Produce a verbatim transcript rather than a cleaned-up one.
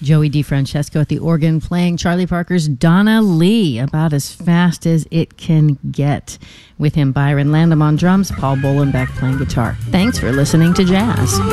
Joey DeFrancesco at the organ playing Charlie Parker's Donna Lee, about as fast as it can get. With him, Byron Landam on drums, Paul Bolenbeck playing guitar. Thanks for listening to Jazz.